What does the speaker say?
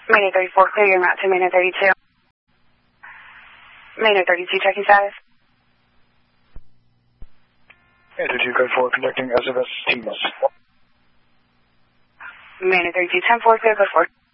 Main 34, clear your route to Main 32. Main 32, checking status. Main 32, code 4, conducting SFS Teams. Main 32, 10-4, clear, code 4.